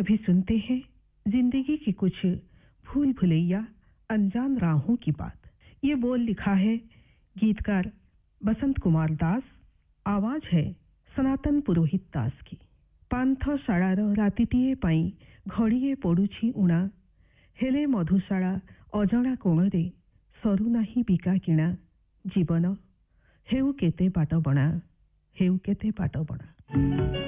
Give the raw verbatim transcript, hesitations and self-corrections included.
अभी सुनते हैं जिंदगी की कुछ भूल भुलैया अनजान राहों की बात। ये बोल लिखा है गीतकार बसंत कुमार दास, आवाज है सनातन पुरोहित दास की। पांथ शाळार रातिटीए पाई घड़ीए पड़ुछि उणा, हेले मधुशाला अजणा कोणरे सरू नाही बिका किणा। जीवन हेउ केते बाटबणा, हेउ केते बाटबणा।